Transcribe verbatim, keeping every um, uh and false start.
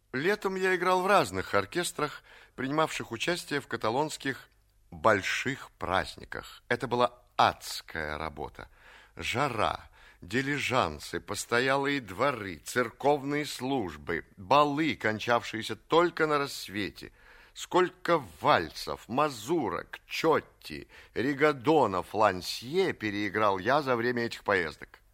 Летом я играл в разных оркестрах, принимавших участие в каталонских больших праздниках. Это была адская работа. Жара, дилижансы, постоялые дворы, церковные службы, балы, кончавшиеся только на рассвете. Сколько вальсов, мазурок, чотти, ригадонов, лансье переиграл я за время этих поездок.